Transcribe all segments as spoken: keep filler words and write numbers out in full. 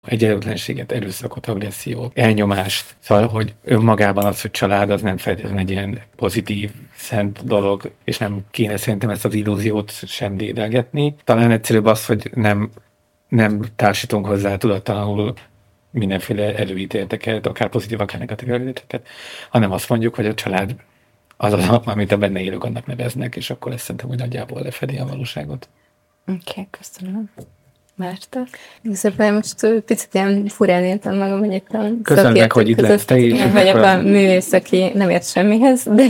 egyenlőtlenséget, erőszakot, agressziót, elnyomást. Szóval, hogy önmagában az, hogy család, az nem feltétlenül egy ilyen pozitív, szent dolog, és nem kéne szerintem ezt az illúziót sem dédelgetni. Talán egyszerűbb az, hogy nem, nem társítunk hozzá tudattalanul mindenféle előítéleteket, akár pozitív, akár negatív előítéleteket, hanem azt mondjuk, hogy a család az az, amit a benne élők annak neveznek, és akkor ezt szerintem, hogy nagyjából lefedi a valóságot. Oké, okay, köszönöm. Márta? Igazából most picit ilyen furán értem magam, hogy itt a Köszönöm meg, hogy itt lesz te is. Én vagyok a művész, aki nem ért semmihez, de,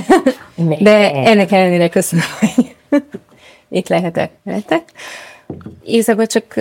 de ennek ellenére köszönöm, hogy itt lehetek veletek. Igazából csak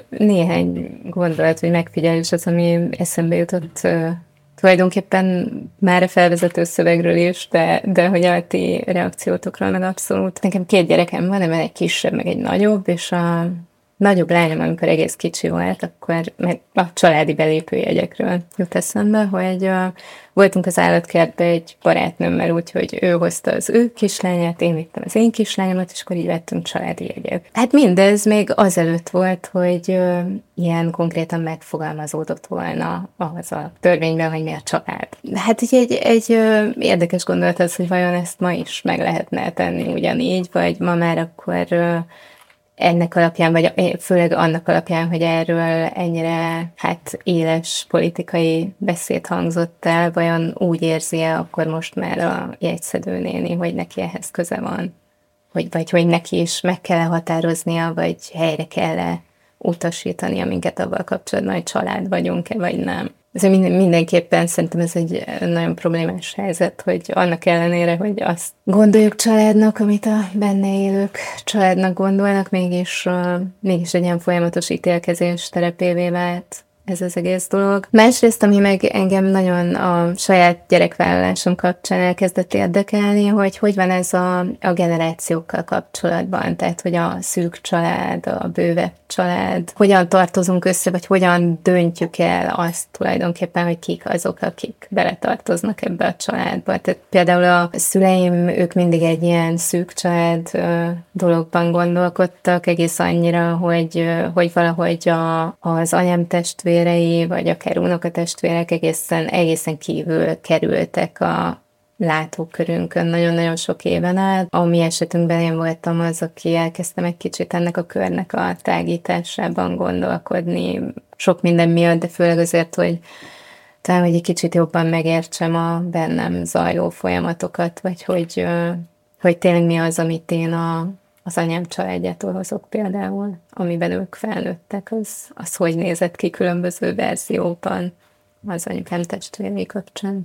néhány gondolat, vagy megfigyelés az, ami eszembe jutott tulajdonképpen már a felvezető szövegről is, de, de hogy a ti reakciótokról meg abszolút. Nekem két gyerekem van, de egy kisebb, meg egy nagyobb, és a nagyobb lányom, amikor egész kicsi volt, akkor meg a családi belépőjegyekről jut eszembe, hogy uh, voltunk az állatkertben egy barátnőmmel, úgyhogy ő hozta az ő kislányát, én vittem az én kislányomat, és akkor így vettünk családi jegyet. Hát mindez még azelőtt volt, hogy uh, ilyen konkrétan megfogalmazódott volna ahhoz a törvényben, hogy mi a család. Hát így egy, egy uh, érdekes gondolat az, hogy vajon ezt ma is meg lehetne tenni ugyanígy, vagy ma már akkor uh, ennek alapján, vagy főleg annak alapján, hogy erről ennyire hát éles politikai beszéd hangzott el, vajon úgy érzi-e akkor most már a jegyszedő néni, hogy neki ehhez köze van? Hogy, vagy hogy neki is meg kell határoznia, vagy helyre kell utasítania minket avval kapcsolatban, hogy család vagyunk-e, vagy nem. Ez minden, mindenképpen szerintem ez egy nagyon problémás helyzet, hogy annak ellenére, hogy azt gondoljuk családnak, amit a benne élők családnak gondolnak, mégis, uh, mégis egy ilyen folyamatos ítélkezés terepévé vált ez az egész dolog. Másrészt, ami meg engem nagyon a saját gyerekvállalásom kapcsán elkezdett érdekelni, hogy hogy van ez a, a generációkkal kapcsolatban, tehát hogy a szűk család, a bővebb család, hogyan tartozunk össze, vagy hogyan döntjük el azt tulajdonképpen, hogy kik azok, akik beletartoznak ebbe a családba. Tehát például a szüleim, ők mindig egy ilyen szűk család dologban gondolkodtak, egész annyira, hogy, hogy valahogy a, az anyám testvérei, vagy akár unokatestvérek egészen, egészen kívül kerültek a látókörünkön nagyon-nagyon sok éven át. A mi esetünkben én voltam az, aki elkezdtem egy kicsit ennek a körnek a tágításában gondolkodni, sok minden miatt, de főleg azért, hogy talán, hogy egy kicsit jobban megértsem a bennem zajló folyamatokat, vagy hogy, hogy tényleg mi az, amit én a, az anyám családjától hozok például, amiben ők felnőttek, az, az hogy nézett ki különböző verzióban az anyukám testvérei kapcsán.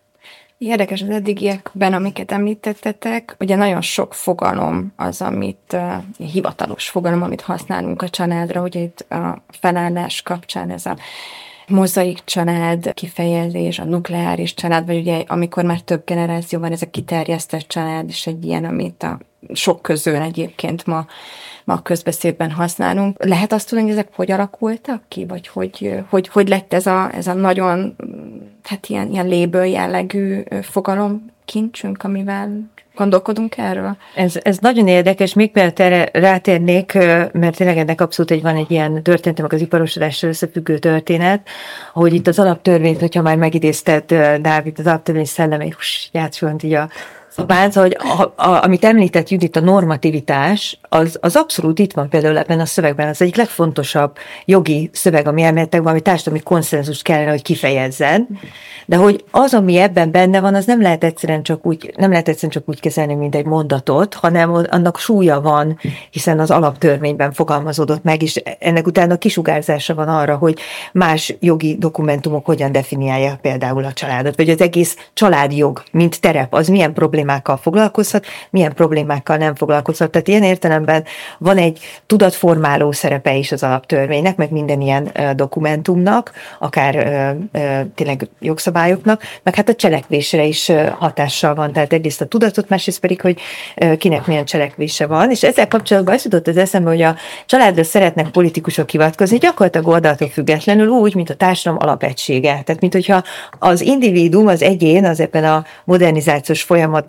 Érdekes az eddigiekben, amiket említettetek, ugye nagyon sok fogalom az, amit uh, hivatalos fogalom, amit használunk a családra, ugye itt a felállás kapcsán ez a mozaik család kifejezés, a nukleáris család, vagy ugye amikor már több generáció van, ez a kiterjesztett család is egy ilyen, amit a sok közül egyébként ma, ma a közbeszédben használunk. Lehet azt tudni, hogy ezek hogy alakultak ki, vagy hogy, hogy, hogy lett ez a, ez a nagyon hát ilyen, ilyen léből jellegű fogalomkincsünk, amivel gondolkodunk erről? Ez, ez nagyon érdekes, még mert erre rátérnék, mert tényleg ennek abszolút egy, van egy ilyen történet, meg az iparosodással összefüggő történet, hogy itt az alaptörvényt, hogyha már megidézted, Dávid, az alaptörvény szellemét, játszolni így a szobán, hogy a, a, amit említett Judit, a normativitás, az, az abszolút itt van például ebben a szövegben, az egyik legfontosabb jogi szöveg, ami elméletekben, ami társadalmi konszenzust kellene, hogy kifejezzen, de hogy az, ami ebben benne van, az nem lehet egyszerűen csak úgy, nem lehet egyszerűen csak úgy kezelni, mint egy mondatot, hanem annak súlya van, hiszen az alaptörvényben fogalmazódott meg, és ennek utána kisugárzása van arra, hogy más jogi dokumentumok hogyan definiálják például a családot, vagy az egész családjog, mint terep, az milyen problémákkal foglalkozhat, milyen problémákkal nem foglalkozhat. Tehát ilyen értelemben van egy tudatformáló szerepe is az alaptörvénynek, meg minden ilyen uh, dokumentumnak, akár uh, uh, tényleg jogszabályoknak, meg hát a cselekvésre is uh, hatással van. Tehát egyrészt a tudatot, másrészt pedig, hogy uh, kinek milyen cselekvése van. És ezzel kapcsolatban az jutott az eszembe, hogy a családra szeretnek politikusok hivatkozni, gyakorlatilag oldaltól függetlenül úgy, mint a társadalom alapegysége. Tehát, mint hogyha az individuum, az egyén, az ebben a modernizációs folyamatban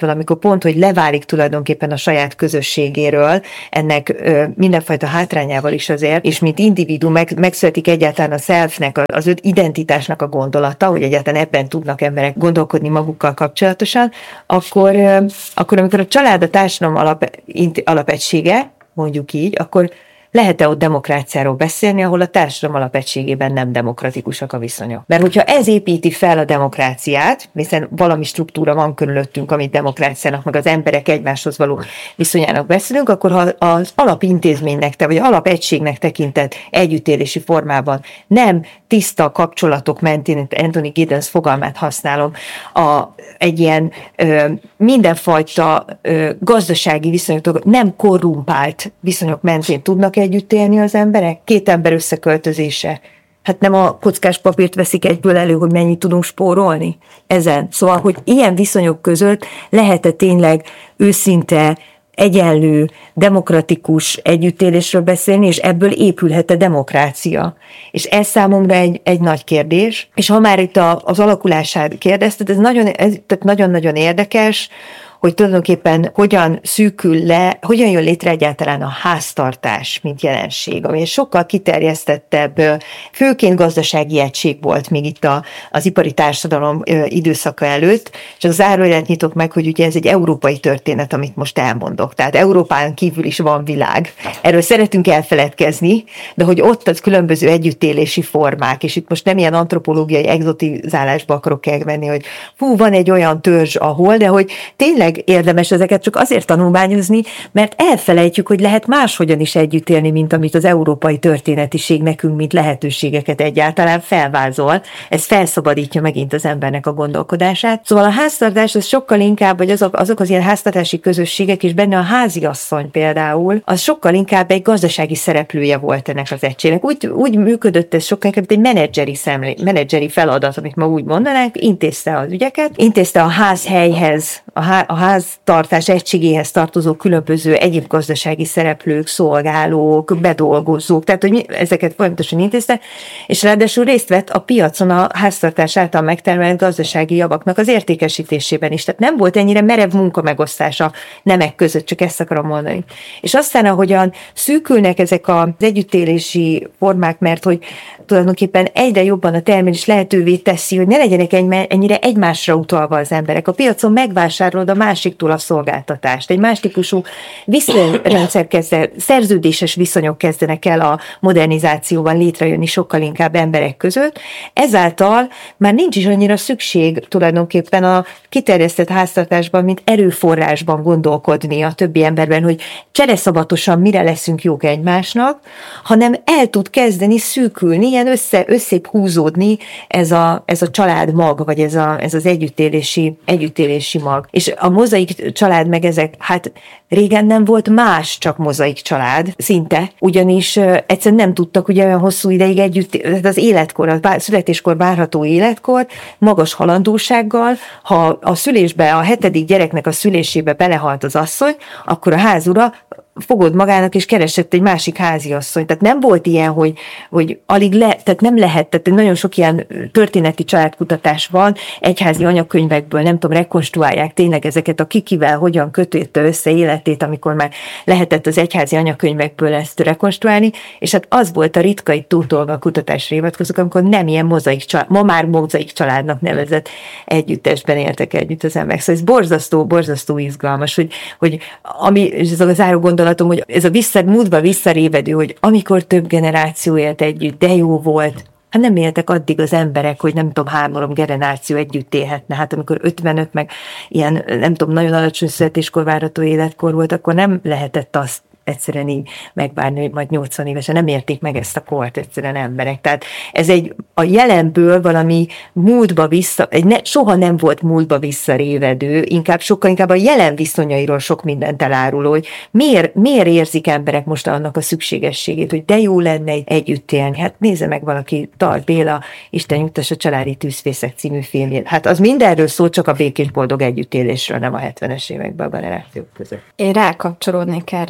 fiatal, amikor pont, hogy leválik tulajdonképpen a saját közösségéről, ennek ö, mindenfajta hátrányával is azért, és mint individu meg, megszületik egyáltalán a selfnek, az ő identitásnak a gondolata, hogy egyáltalán ebben tudnak emberek gondolkodni magukkal kapcsolatosan, akkor, ö, akkor amikor a család a társadalom alap, alapegysége, mondjuk így, akkor lehet-e ott demokráciáról beszélni, ahol a társadalom alapegységében nem demokratikusak a viszonyok? Mert hogyha ez építi fel a demokráciát, hiszen valami struktúra van körülöttünk, amit demokráciának, meg az emberek egymáshoz való viszonyának beszélünk, akkor ha az alapintézménynek, vagy alapegységnek tekintett együttélési formában nem tiszta kapcsolatok mentén, Anthony Giddens fogalmát használom, a, egy ilyen ö, mindenfajta ö, gazdasági viszonyok, nem korrumpált viszonyok mentén tudnak együtt élni az emberek? Két ember összeköltözése. Hát nem a kockás papírt veszik egyből elő, hogy mennyit tudunk spórolni ezen. Szóval, hogy ilyen viszonyok között lehet-e tényleg őszinte, egyenlő, demokratikus együttélésről beszélni, és ebből épülhet a demokrácia. És ez számomra egy, egy nagy kérdés. És ha már itt a, az alakulását kérdezted, ez nagyon, ez, tehát nagyon-nagyon érdekes, hogy tulajdonképpen hogyan szűkül le, hogyan jön létre egyáltalán a háztartás, mint jelenség, ami sokkal kiterjesztettebb, főként gazdasági egység volt még itt a, az ipari társadalom időszaka előtt, és az zárójelet nyitok meg, hogy ugye ez egy európai történet, amit most elmondok. Tehát Európán kívül is van világ. Erről szeretünk elfeledkezni, de hogy ott az különböző együttélési formák, és itt most nem ilyen antropológiai egzotizálásba akarok elmenni, hogy fú, van egy olyan törzs, ahol, de hogy tényleg érdemes ezeket csak azért tanulmányozni, mert elfelejtjük, hogy lehet máshogyan is együtt élni, mint amit az európai történetiség nekünk, mint lehetőségeket egyáltalán felvázol. Ez felszabadítja megint az embernek a gondolkodását. Szóval a háztartás az sokkal inkább, vagy azok, azok az ilyen háztartási közösségek, és benne a háziasszony például, az sokkal inkább egy gazdasági szereplője volt ennek az egységnek. Úgy, úgy működött ez sokkal inkább, mint egy menedzseri, szemlé, menedzseri feladat, amit ma úgy mondanánk, intézte az ügyeket, intézte a házhelyhez, a, há, a háztartás egységéhez tartozó különböző egyéb gazdasági szereplők, szolgálók, bedolgozók, tehát hogy mi ezeket folyamatosan intézte, és ráadásul részt vett a piacon a háztartás által megtermelt gazdasági javaknak az értékesítésében is. Tehát nem volt ennyire merev munkamegosztása nemek között, csak ezt akarom mondani. És aztán, ahogyan szűkülnek ezek az együttélési formák, mert hogy tulajdonképpen egyre jobban a termelés lehetővé teszi, hogy ne legyenek ennyire egymásra utalva az emberek. A piacon megvásárolod a másiktól a szolgáltatást. Egy más típusú viszonyrendszer kezd, szerződéses viszonyok kezdenek el a modernizációban létrejönni sokkal inkább emberek között. Ezáltal már nincs is annyira szükség tulajdonképpen a kiterjesztett háztartásban, mint erőforrásban gondolkodni a többi emberben, hogy csereszabatosan mire leszünk jók egymásnak, hanem el tud kezdeni szűkülni, ilyen össze, összép húzódni ez a, ez a család mag, vagy ez, a, ez az együttélési, együttélési mag. És a mozaik család meg ezek, hát régen nem volt más, csak mozaik család, szinte, ugyanis uh, egyszerűen nem tudtak ugye olyan hosszú ideig együtt, az életkor, a születéskor várható életkor, magas halandósággal, ha a szülésbe, a hetedik gyereknek a szülésébe belehalt az asszony, akkor a házura fogod magának, és keresett egy másik háziasszony. Tehát nem volt ilyen, hogy, hogy alig le, tehát nem lehet, tehát nagyon sok ilyen történeti családkutatás van, egyházi anyakönyvekből, nem tudom, rekonstruálják tényleg ezeket a kikivel, hogyan kötötte össze életét, amikor már lehetett az egyházi anyakönyvekből ezt rekonstruálni, és hát az volt a ritka itt túltolva a kutatásra hivatkozók, amikor nem ilyen mozaik család, ma már mozaik családnak nevezett együttesben éltek együtt az emberek. Szóval ez borzasztó, borzasztó izgalmas, hogy, hogy ami, és ez a záró gondolat, hogy ez a vissza, múltba visszarévedő, hogy amikor több generáció élt együtt, de jó volt, hát nem éltek addig az emberek, hogy nem tudom, három generáció együtt élhetne. Hát amikor ötvenöt, meg ilyen, nem tudom, nagyon alacsony születéskor várható életkor volt, akkor nem lehetett azt egyszerűen így megvárni, hogy majd nyolcvan évesen nem érték meg ezt a kort egyszerűen emberek. Tehát ez egy a jelenből valami múltba vissza, egy ne, soha nem volt múltba visszarévedő, inkább sokkal inkább a jelen viszonyairól sok mindent eláruló, hogy miért, miért érzik emberek most annak a szükségességét, hogy de jó lenne együtt élni. Hát nézze meg valaki, Tar Béla, Isten nyugtassa Családi tűzfészek című filmjét. Hát az mindenről szól, csak a békés boldog együttélésről, nem a hetvenes években a generációk között. Én rákapcsolódnék erre a, a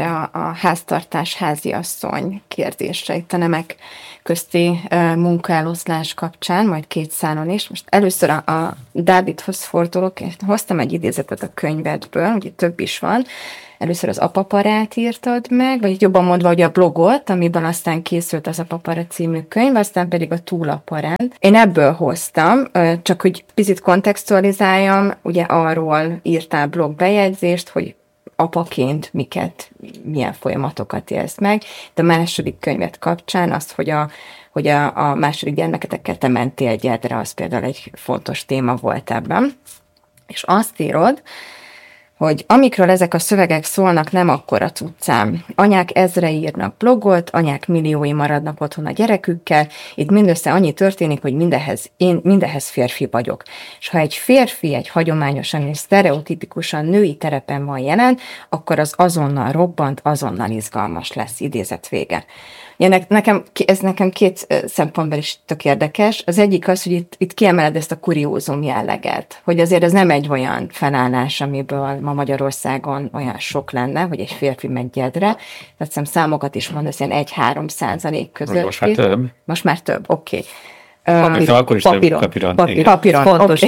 háztartás, háziasszony kérdésre, itt a nemek közti munkaeloszlás kapcsán, majd két szálon is. Most először a, a Dávidhoz fordulok, hoztam egy idézetet a könyvedből, ugye több is van. Először az Apaparát írtad meg, vagy jobban mondva, hogy a blogot, amiben aztán készült az Apapara című könyv, aztán pedig a Túlaparán. Én ebből hoztam, csak hogy picit kontextualizáljam, ugye arról írtál blogbejegyzést, hogy apaként miket, milyen folyamatokat élsz meg. De a második könyvet kapcsán azt, hogy a, hogy a, a második gyermeketekkel te mentél gyedre, az például egy fontos téma volt ebben. És azt írod, hogy amikről ezek a szövegek szólnak, nem akkora cuccám. Anyák ezre írnak blogot, anyák milliói maradnak otthon a gyerekükkel, itt mindössze annyi történik, hogy mindehez, én mindehez férfi vagyok. És ha egy férfi egy hagyományosan és sztereotipikusan női terepen van jelen, akkor az azonnal robbant, azonnal izgalmas lesz, idézet vége. Ja, nekem, ez nekem két szempontból is tök érdekes. Az egyik az, hogy itt, itt kiemeled ezt a kuriózum jelleget, hogy azért ez nem egy olyan felállás, amiből ma Magyarországon olyan sok lenne, hogy egy férfi megy gyedre. Tehát szem számokat is mondasz, ilyen egy-három százalék között. Most már több. Most már több, oké. Okay. Um, akkor is papíron. Több papíron. Papíron, papíron. Fontos.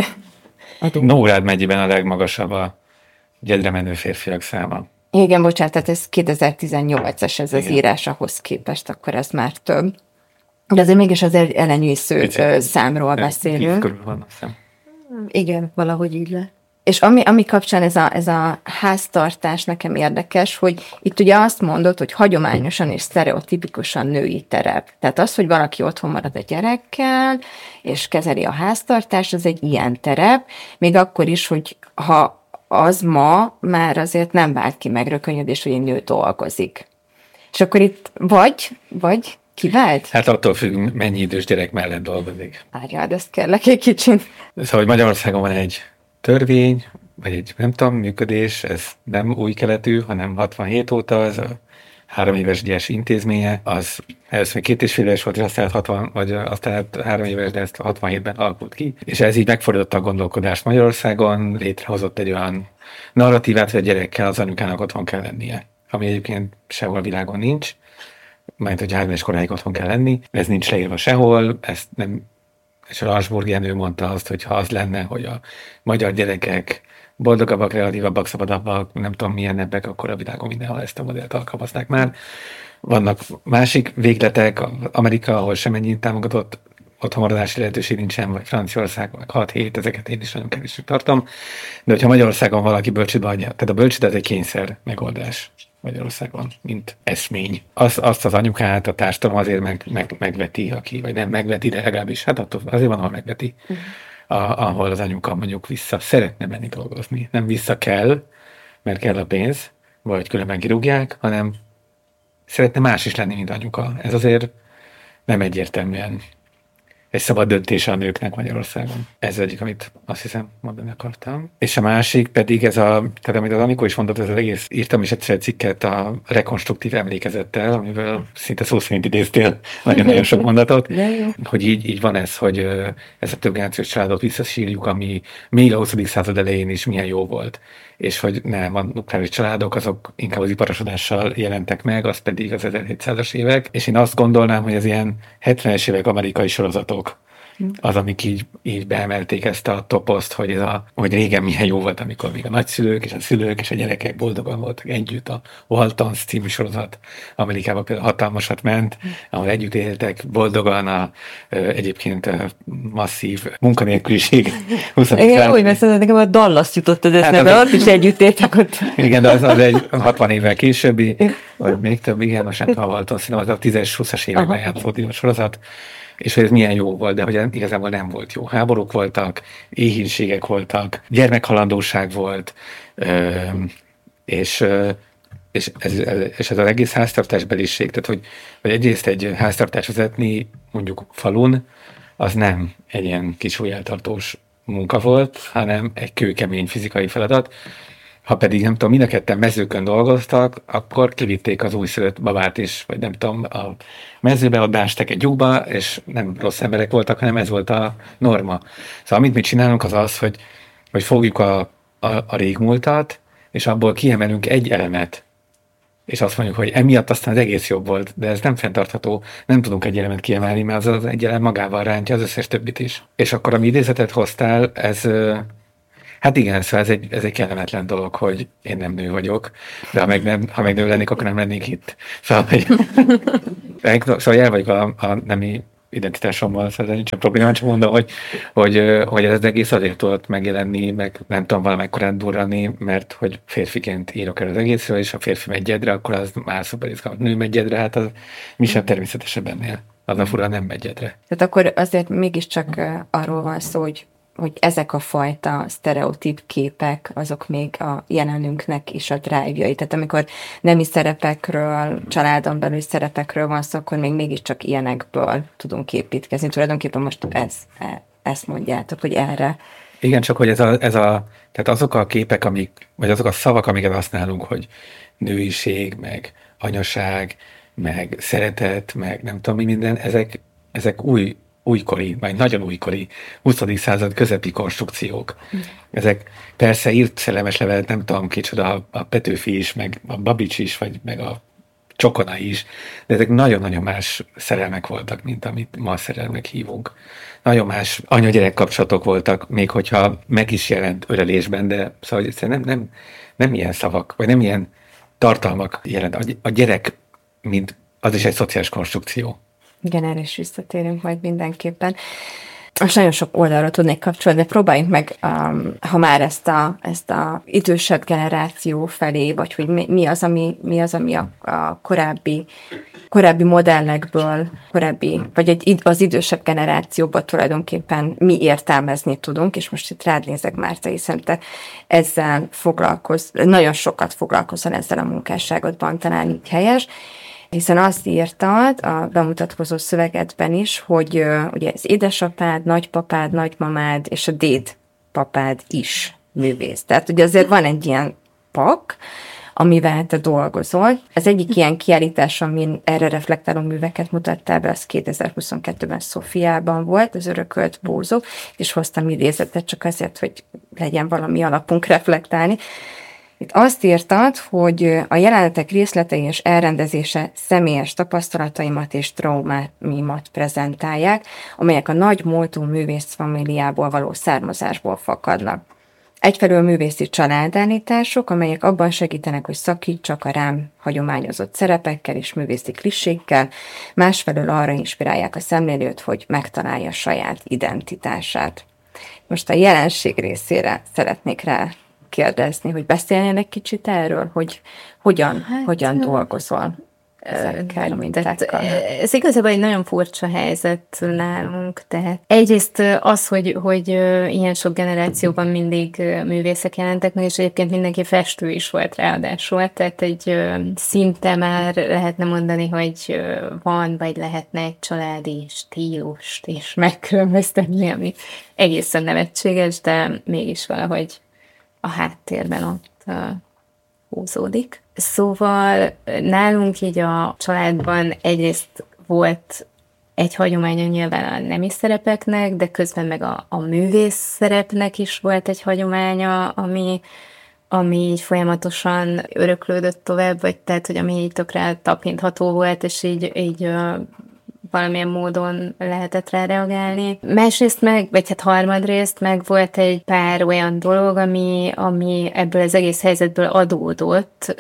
Okay. Nógrád megyében a legmagasabb a gyedre menő férfiak száma. Igen, bocsánat, tehát ez kétezer-tizennyolcas ez az írás ahhoz képest, akkor ez már több. De azért mégis az elenyésző számról beszélünk. Körül van, azt hiszem. Igen, valahogy így le. És ami, ami kapcsán ez a, ez a háztartás nekem érdekes, hogy itt ugye azt mondod, hogy hagyományosan és sztereotipikusan női terep. Tehát az, hogy valaki otthon marad a gyerekkel, és kezeli a háztartást, az egy ilyen terep, még akkor is, hogy ha az ma már azért nem vált ki megrökönyödés, hogy egy nő dolgozik. És akkor itt vagy, vagy kivált? Hát attól függ, mennyi idős gyerek mellett dolgozik. Várjál, ezt kérlek egy kicsit. Szóval, hogy Magyarországon van egy törvény, vagy egy, nem tudom, működés, ez nem új keletű, hanem hatvanhét óta, ez a három éves gyes intézménye, az először két és fél éves volt, és aztán hatvan, vagy aztán három éves, de ezt hatvanhétben alakult ki. És ez így megfordította a gondolkodást Magyarországon, létrehozott egy olyan narratívát, hogy a gyerekkel az anyukának otthon kell lennie, ami egyébként sehol a világon nincs, mert hogy három éves koráig otthon kell lenni, ez nincs leírva sehol, ezt nem, és a Lansburg Jenő mondta azt, hogy ha az lenne, hogy a magyar gyerekek boldogabbak, kreatívabbak, szabadabbak, nem tudom milyen nebbek, akkor a világon mindenhol ezt a modellt alkalmaznák már. Vannak másik végletek, Amerika, ahol semennyi támogatott otthonmaradási lehetőség nincsen, vagy Franciaország, vagy hat-hét, ezeket én is nagyon kevésbé tartom. De hogyha Magyarországon valaki bölcsőbe adja, tehát a bölcsőde az egy kényszer megoldás Magyarországon, mint eszmény. Azt, azt az anyukát a társadalom azért meg, meg, megveti, aki, vagy nem megveti, de legalábbis, hát attól azért van, ahol megveti. Uh-huh. A, ahol az anyuka mondjuk vissza szeretne menni dolgozni. Nem vissza kell, mert kell a pénz, vagy különben kirúgják, hanem szeretne más is lenni, mint anyuka. Ez azért nem egyértelműen egy szabad döntése a nőknek Magyarországon. Ez egyik, amit azt hiszem mondani akartam. És a másik pedig ez a, tehát amit az Anikó is mondott, ez az egész, írtam is egyszer egy cikket a rekonstruktív emlékezettel, amivel szinte szó szerint idéztél nagyon-nagyon sok mondatot, hogy így, így van ez, hogy ez a több generációs családot visszasírjuk, ami még a huszadik század elején is milyen jó volt. És hogy nem, a nukleáris családok azok inkább az iparosodással jelentek meg, az pedig az ezerhétszázas évek. És én azt gondolnám, hogy az ilyen hetvenes évek amerikai sorozatok az, amik így, így beemelték ezt a toposzt, hogy, ez a, hogy régen milyen jó volt, amikor még a nagyszülők és a szülők és a gyerekek boldogan voltak együtt. A Waltons című sorozat Amerikában például hatalmasat ment, ahol együtt éltek boldogan a egyébként a masszív munkanélküliség. Igen, úgy mert nekem a Dallas jutott az eszembe, hát, ott is együtt éltek ott. Igen, de az, az egy hatvan évvel későbbi, vagy még több, igen, most nem tudom, a Waltons, szerintem az a tízes-húszas években játszott a sorozat, és hogy ez milyen jó volt, de hogy igazából nem volt jó. Háborúk voltak, éhínségek voltak, gyermekhalandóság volt, és, és, ez, és ez az egész háztartásbeliség, tehát hogy, hogy egyrészt egy háztartás vezetni mondjuk falun, az nem egy ilyen kis ujjeltartós munka volt, hanem egy kőkemény fizikai feladat. Ha pedig, nem tudom, mind a ketten mezőkön dolgoztak, akkor kivitték az újszülött babát is, vagy nem tudom, a mezőbe ott básták egy lyukba, és nem rossz emberek voltak, hanem ez volt a norma. Szóval amit mi csinálunk az az, hogy, hogy fogjuk a, a, a régmúltat, és abból kiemelünk egy elemet, és azt mondjuk, hogy emiatt aztán az egész jobb volt, de ez nem fenntartható, nem tudunk egy elemet kiemelni, mert az az egy elem magával rántja az összes többit is. És akkor, ami idézetet hoztál, ez, hát igen, szóval ez egy, ez egy kellemetlen dolog, hogy én nem nő vagyok, de ha meg, nem, ha meg nő lennék, akkor nem lennék itt. Szóval, hogy, szóval el vagyok a, a nemi identitásommal, szóval ez nincsen probléma, csak mondom, hogy, hogy, hogy ez az egész azért tudott megjelenni, meg nem tudom valamikor durrani, mert hogy férfiként írok el az egészről, és a férfi megy egyedre, akkor az már szuper izgalmas. Nő megy egyedre, hát az mi sem természetesebb ennél. Az a fura nem megy egyedre. Tehát akkor azért mégiscsak arról van szó, hogy hogy ezek a fajta sztereotíp képek, azok még a jelenünknek is a drive-jai. Tehát amikor nemi szerepekről, családon belül szerepekről van szó, akkor még mégiscsak ilyenekből tudunk építkezni. Tulajdonképpen most ez, ezt mondjátok, hogy erre. Igen, csak hogy ez a, ez a, tehát azok a képek, amik, vagy azok a szavak, amiket használunk, hogy nőiség, meg anyaság, meg szeretet, meg nem tudom mi minden, ezek, ezek új újkori, vagy nagyon újkori, huszadik század közepi konstrukciók. Ezek persze írt szerelmes levelet, nem tudom kicsoda, a Petőfi is, meg a Babics is, vagy meg a Csokona is, de ezek nagyon-nagyon más szerelmek voltak, mint amit ma szerelmek hívunk. Nagyon más anya-gyerek kapcsolatok voltak, még hogyha meg is jelent ölelésben, de szóval nem, nem, nem ilyen szavak, vagy nem ilyen tartalmak jelent. A gyerek, mint az is egy szociális konstrukció. Igen, erre is visszatérünk majd mindenképpen. Most nagyon sok oldalra tudnék kapcsolni, de próbáljunk meg, um, ha már ezt a, ezt a idősebb generáció felé, vagy hogy mi, mi az, ami, mi az, ami a, a korábbi, korábbi modellekből, korábbi, vagy egy, az idősebb generációban tulajdonképpen mi értelmezni tudunk, és most itt rád nézek, Márta, hiszen te ezzel foglalkoz, nagyon sokat foglalkozol ezzel a munkásságodban, talán így helyes, hiszen azt írtad a bemutatkozó szövegedben is, hogy uh, ugye az édesapád, nagypapád, nagymamád és a dédpapád is művész. Tehát ugye azért van egy ilyen pak, amivel te dolgozol. Az egyik ilyen kiállítás, amin erre reflektáló műveket mutattál be, az kétezer-huszonkettőben Szofiában volt, az Örökölt búzó, és hoztam idézetet csak azért, hogy legyen valami alapunk reflektálni. Itt azt írtad, hogy a jelenetek részletei és elrendezése személyes tapasztalataimat és traumáimat prezentálják, amelyek a nagy múltú művészfamiliából való származásból fakadnak. Egyfelől művészi családállítások, amelyek abban segítenek, hogy szakítsak a rám hagyományozott szerepekkel és művészi klissékkel, másfelől arra inspirálják a szemlélőt, hogy megtalálja saját identitását. Most a jelenség részére szeretnék rá kérdezni, hogy beszélnél egy kicsit erről, hogy hogyan, hát, hogyan dolgozol ezekkel a mintákkal. Ez igazából egy nagyon furcsa helyzet nálunk, tehát egyrészt az, hogy, hogy ilyen sok generációban mindig művészek jelentek meg, és egyébként mindenki festő is volt ráadásul, tehát egy szinte már lehetne mondani, hogy van, vagy lehetne egy családi stílust is megkülönböztetni, ami egészen nevetséges, de mégis valahogy a háttérben ott uh, húzódik. Szóval nálunk így a családban egyrészt volt egy hagyománya nyilván a nemi szerepeknek, de közben meg a, a művész szerepnek is volt egy hagyománya, ami, ami így folyamatosan öröklődött tovább, vagy tehát, hogy ami így tökre tapintható volt, és így, így uh, valamilyen módon lehetett rá reagálni. Másrészt meg, vagy hát harmadrészt meg volt egy pár olyan dolog, ami, ami ebből az egész helyzetből adódott,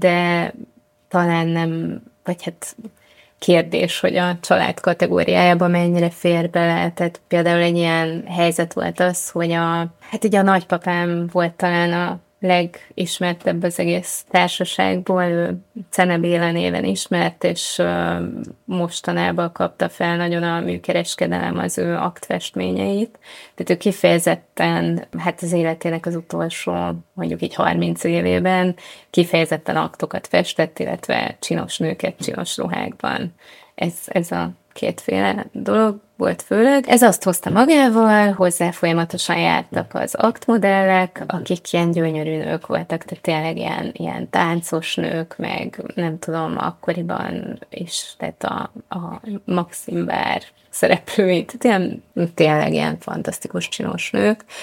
de talán nem, vagy hát kérdés, hogy a család kategóriájában mennyire fér bele. Tehát például egy ilyen helyzet volt az, hogy a, hát ugye a nagypapám volt talán a legismertebb az egész társaságból, ő Cene Béla néven ismert, és uh, mostanában kapta fel nagyon a műkereskedelem az ő aktfestményeit. Tehát ő kifejezetten, hát az életének az utolsó, mondjuk így harminc évében kifejezetten aktokat festett, illetve csinos nőket csinos ruhákban. Ez, ez a kétféle dolog volt főleg. Ez azt hozta magával, hozzá folyamatosan jártak az aktmodellek, akik ilyen gyönyörű nők voltak, tehát tényleg ilyen, ilyen táncos nők, meg nem tudom, akkoriban is, tehát a, a Maxim Bár szereplői, tehát ilyen, tényleg ilyen fantasztikus csinos nők.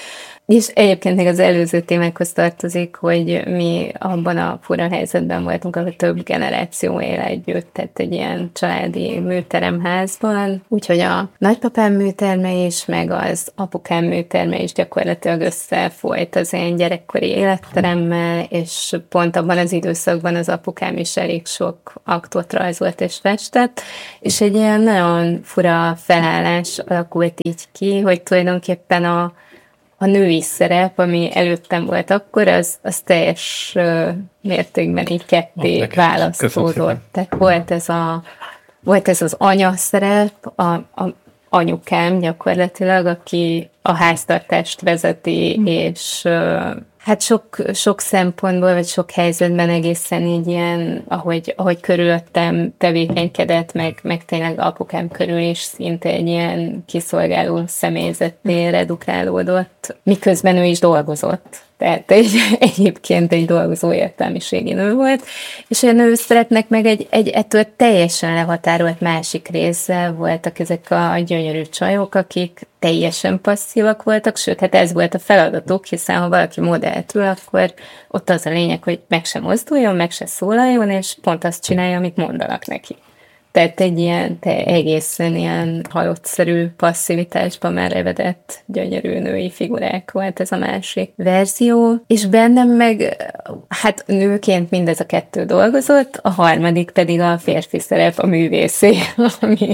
És egyébként még az előző témákhoz tartozik, hogy mi abban a fura helyzetben voltunk, ahol több generáció él együtt, tehát egy ilyen családi műteremházban, úgyhogy a nagypapám műterme is, meg az apukám műterme is gyakorlatilag összefolyt az én gyerekkori életteremmel, és pont abban az időszakban az apukám is elég sok aktot rajzolt és festett, és egy ilyen nagyon fura felállás alakult így ki, hogy tulajdonképpen a A női szerep, ami előttem volt akkor, az, az teljes uh, mértékben így ketté választódott. Tehát volt ez, a, volt ez az anya szerep, a, a anyukám gyakorlatilag, aki a háztartást vezeti, mm. és uh, hát sok, sok szempontból, vagy sok helyzetben egészen így ilyen, ahogy, ahogy körülöttem tevékenykedett, meg, meg tényleg apukám körül is szinte egy ilyen kiszolgáló személyzetté redukálódott, miközben ő is dolgozott. Tehát egy, egyébként egy dolgozó értelmiségi nő volt, és a nőszerepnek meg egy, egy ettől teljesen lehatárolt másik része voltak ezek a gyönyörű csajok, akik teljesen passzívak voltak, sőt, hát ez volt a feladatuk, hiszen ha valaki modellt ül, akkor ott az a lényeg, hogy meg se mozduljon, meg se szólaljon, és pont azt csinálja, amit mondanak neki. Tehát egy ilyen te egészen ilyen halottszerű passzivitásban már evedett gyönyörű női figurák volt ez a másik verzió, és bennem meg hát nőként mindez a kettő dolgozott, a harmadik pedig a férfi szerep, a művészé, ami,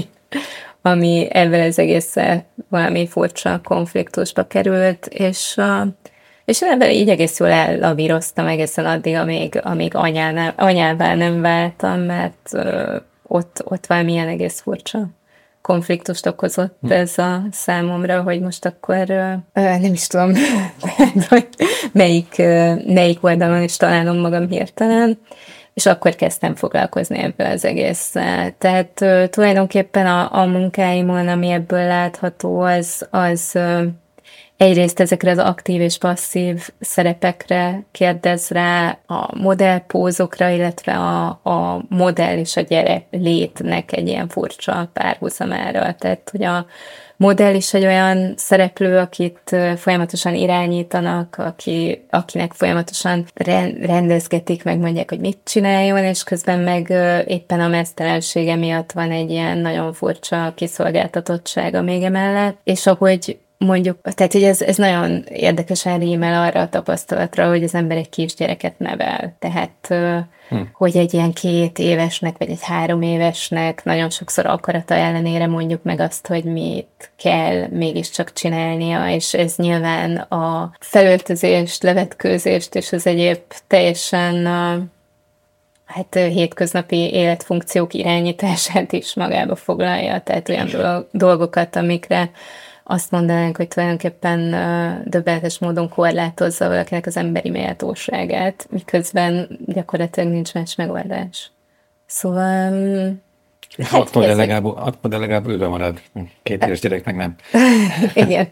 ami ebben az egészen valami furcsa konfliktusba került, és a És én ebben így egész jól ellavíroztam egészen addig, amíg, amíg anyánál, anyává nem váltam, mert uh, ott, ott valamilyen egész furcsa konfliktust okozott ez a számomra, hogy most akkor uh, nem is tudom, hogy melyik, uh, melyik oldalon is találom magam hirtelen, és akkor kezdtem foglalkozni ebből az egésszel. Tehát uh, tulajdonképpen a, a munkáimon, ami ebből látható, az, az uh, egyrészt ezekre az aktív és passzív szerepekre kérdez rá, a modellpózokra, illetve a, a modell és a gyerek létnek egy ilyen furcsa párhuzamára. Tehát, hogy a modell is egy olyan szereplő, akit folyamatosan irányítanak, aki, akinek folyamatosan rendezgetik, meg mondják, hogy mit csináljon, és közben meg éppen a meztelensége miatt van egy ilyen nagyon furcsa kiszolgáltatottsága még emellett, és ahogy mondjuk, tehát hogy ez, ez nagyon érdekesen rímel arra a tapasztalatra, hogy az ember egy kisgyereket nevel. Tehát, hm. hogy egy ilyen két évesnek, vagy egy három évesnek nagyon sokszor akarata ellenére mondjuk meg azt, hogy mit kell mégiscsak csinálnia, és ez nyilván a felöltözést, levetkőzést, és az egyéb teljesen hát hétköznapi életfunkciók irányítását is magába foglalja. Tehát olyan dolgokat, amikre azt mondanánk, hogy tulajdonképpen uh, döbbenetes módon korlátozza valakinek az emberi méltóságát, miközben gyakorlatilag nincs más megoldás. Szóval... Hát ott modell legalább, legalább ülve marad. Két éves gyerek meg nem. Igen.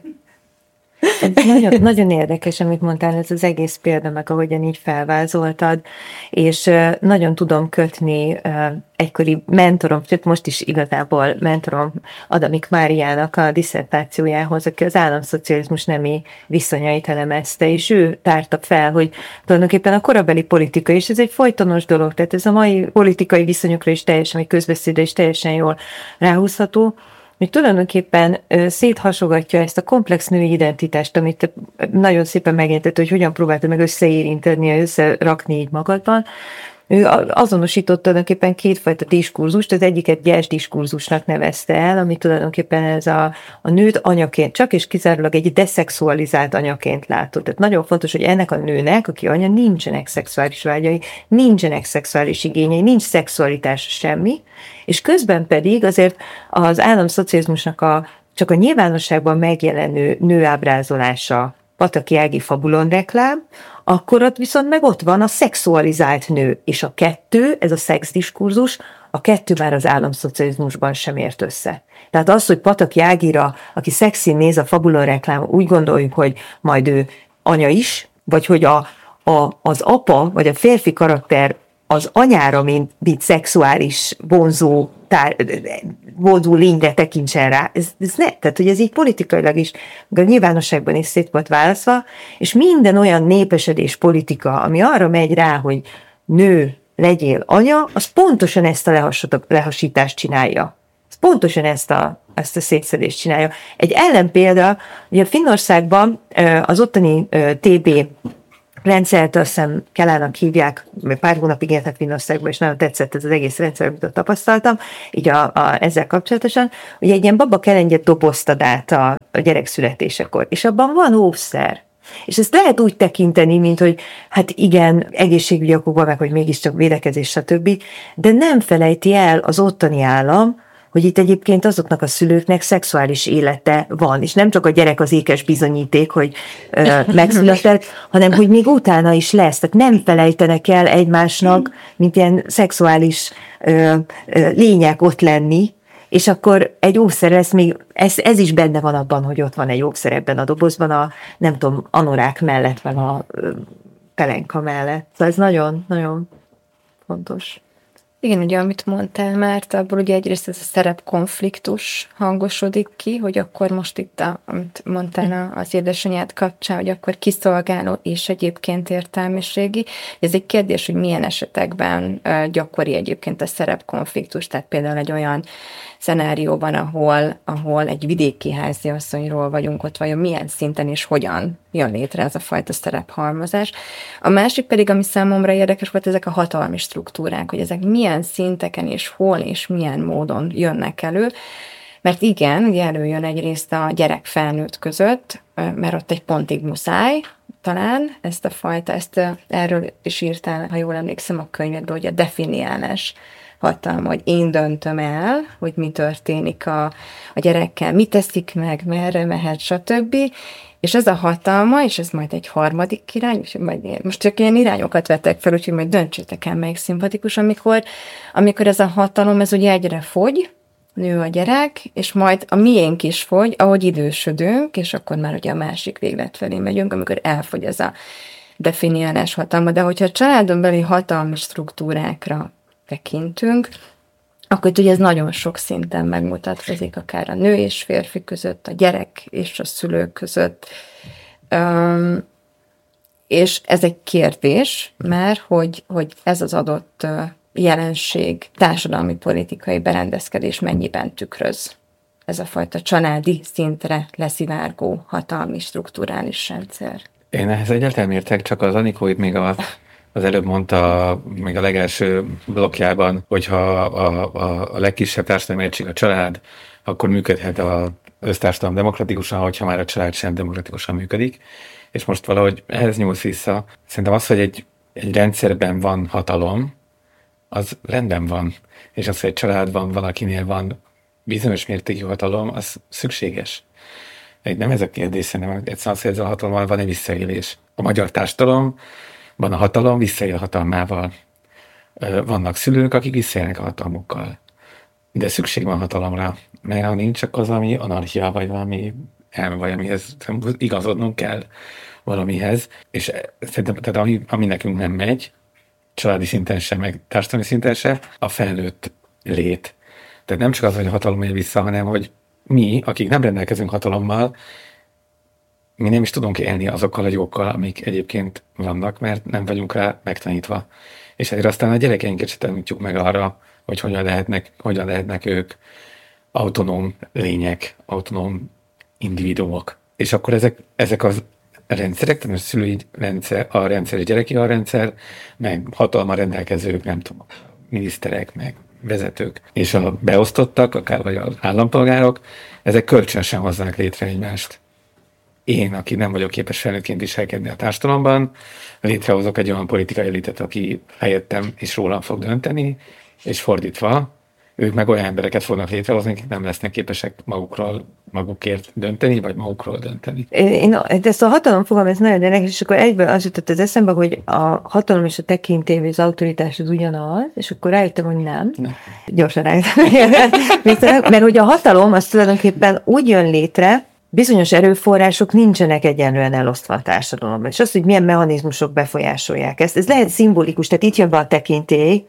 Ez nagyon, nagyon érdekes, amit mondtál, ez az egész példa, meg ahogyan így felvázoltad, és nagyon tudom kötni egykori mentorom, sőt most is igazából mentorom Adamik Máriának a disszertációjához, aki az államszocializmus nemi viszonyait elemezte, és ő tárta fel, hogy tulajdonképpen a korabeli politika, és ez egy folytonos dolog, tehát ez a mai politikai viszonyokra is teljesen, vagy közbeszédre is teljesen jól ráhúzható, hogy tulajdonképpen széthasogatja ezt a komplex női identitást, amit nagyon szépen megértett, hogy hogyan próbálta meg összeérinteni, összerakni így magadban. Ő azonosított tulajdonképpen kétfajta diskurzust, az egyiket gyers diskurzusnak nevezte el, ami tulajdonképpen ez a, a nőt anyaként, csak és kizárólag egy deszexualizált anyaként látott. Tehát nagyon fontos, hogy ennek a nőnek, aki anya, nincsenek szexuális vágyai, nincsenek szexuális igényei, nincs szexualitás semmi, és közben pedig azért az államszocializmusnak a, csak a nyilvánosságban megjelenő nőábrázolása, Pataki Ági Fabulon reklám, akkor ott viszont meg ott van a szexualizált nő, és a kettő, ez a szexdiskurzus, a kettő már az államszocializmusban sem ért össze. Tehát az, hogy Pataki Ágira, aki szexin néz a Fabulon reklám, úgy gondoljuk, hogy majd ő anya is, vagy hogy a, a, az apa, vagy a férfi karakter az anyára, mint, mint szexuális vonzó tár, boldó lényre tekintsen rá. Ez, ez ne, tehát hogy ez így politikailag is, a nyilvánosságban is szét volt válaszva, és minden olyan népesedés politika, ami arra megy rá, hogy nő, legyél anya, az pontosan ezt a lehasítást csinálja. Ez pontosan ezt a, ezt a szétszedést csinálja. Egy ellenpélda, ugye Finnországban az ottani té bé rendszert, azt hiszem Kelának hívják, mert pár hónapig éltek Finnországban, és nagyon tetszett ez az egész rendszer, amit ott tapasztaltam, így a, a, ezzel kapcsolatosan, hogy egy ilyen baba kelengyet doboztad át a, a gyerek születésekor, és abban van óvszer. És ezt lehet úgy tekinteni, mint hogy hát igen, egészségügyi okokban, meg hogy mégiscsak védekezés, stb., de nem felejti el az ottani állam, hogy itt egyébként azoknak a szülőknek szexuális élete van, és nem csak a gyerek az ékes bizonyíték, hogy ö, megszületett, hanem hogy még utána is lesz. Tehát nem felejtenek el egymásnak, mint ilyen szexuális ö, ö, lények ott lenni, és akkor egy óvszer lesz még, ez, ez is benne van abban, hogy ott van egy óvszer ebben a dobozban, a nem tudom, anorák mellett, vagy a ö, pelenka mellett. Szóval ez nagyon, nagyon fontos. Igen, ugye, amit mondtál, mert abból ugye egyrészt ez a szerepkonfliktus hangosodik ki, hogy akkor most itt, a, amit mondtál az édesanyád kapcsán, hogy akkor kiszolgáló és egyébként értelmiségi. Ez egy kérdés, hogy milyen esetekben gyakori egyébként a szerepkonfliktus, tehát például egy olyan szenárióban, ahol, ahol egy vidéki háziasszonyról vagyunk, ott vajon milyen szinten és hogyan jön létre ez a fajta szerephalmozás. A másik pedig, ami számomra érdekes volt, ezek a hatalmi struktúrák, hogy ezek milyen szinteken és hol és milyen módon jönnek elő, mert igen, ugye előjön egyrészt a gyerek-felnőtt között, mert ott egy pontig muszáj, talán ezt a fajta, ezt erről is írtál, ha jól emlékszem a könyvedben, hogy a definiálás hatalma, hogy én döntöm el, hogy mi történik a, a gyerekkel, mit teszik meg, merre mehet, stb. És ez a hatalma, és ez majd egy harmadik irány, és majd én, most csak ilyen irányokat vettek fel, úgyhogy majd döntsétek el, melyik szimpatikus, amikor, amikor ez a hatalom, ez ugye egyre fogy, nő a gyerek, és majd a miénk is fogy, ahogy idősödünk, és akkor már ugye a másik véglet felé megyünk, amikor elfogy ez a definiálás hatalma. De hogyha a családon belüli hatalmi struktúrákra tekintünk, akkor ugye ez nagyon sok szinten megmutatkozik, akár a nő és férfi között, a gyerek és a szülők között. Um, és ez egy kérdés, mert hogy, hogy ez az adott jelenség, társadalmi politikai berendezkedés mennyiben tükröz ez a fajta családi szintre leszivárgó hatalmi strukturális rendszer. Én ehhez egyáltalán értek, csak az Anikó itt még a az előbb mondta, még a legelső blokkjában, hogyha a, a, a legkisebb társadalmi egység a család, akkor működhet az össztársadalom demokratikusan, hogyha már a család sem demokratikusan működik. És most valahogy ehhez nyúlsz vissza. Szerintem az, hogy egy, egy rendszerben van hatalom, az rendben van. És az, hogy egy családban valakinél van bizonyos mértékű hatalom, az szükséges. Nem ez a kérdés, szerintem egyszerűen az, hogy ezzel a hatalommal van egy visszaélés. A magyar társadalom van a hatalom, visszaél hatalmával. Vannak szülők, akik visszaélnek a hatalmukkal. De szükség van hatalomra, mert ha nincs, akkor az valami anarchia, vagy valami elme, vagy amihez igazodnunk kell valamihez. És szerintem, tehát ami, ami nekünk nem megy, családi szinten sem, meg társadalmi szinten sem, a felnőtt lét. Tehát nem csak az, hogy a hatalom megy vissza, hanem hogy mi, akik nem rendelkezünk hatalommal, mi nem is tudunk élni azokkal a jókkal, amik egyébként vannak, mert nem vagyunk rá megtanítva. És ezért aztán a gyerekeinket se tanítjuk meg arra, hogy hogyan lehetnek, hogyan lehetnek ők autonóm lények, autonóm individuumok. És akkor ezek, ezek az rendszerek, tehát a szülői rendszer, a rendszer, a gyereki a rendszer, meg hatalma rendelkezők, nem tudom, miniszterek, meg vezetők, és a beosztottak, akár vagy az állampolgárok, ezek kölcsönösen hozzák létre egymást. Én, aki nem vagyok képes felnőttként viselkedni a társadalomban, létrehozok egy olyan politikai elitet, aki helyettem és rólam fog dönteni, és fordítva, ők meg olyan embereket fognak létrehozni, akik nem lesznek képesek magukról, magukért dönteni, vagy magukról dönteni. Én ezt a hatalom fogalom, ez nagyon érdekes, és akkor egyből az jutott az eszembe, hogy a hatalom és a tekintély, vagy az autoritás az ugyanaz, és akkor rájöttem, hogy nem. nem. Gyorsan rájöttem. Mert hogy a hatalom az tulajdonképpen úgy jön létre, bizonyos erőforrások nincsenek egyenlően elosztva a társadalomban. És az, hogy milyen mechanizmusok befolyásolják ezt, ez lehet szimbolikus, tehát itt jön be a tekintély,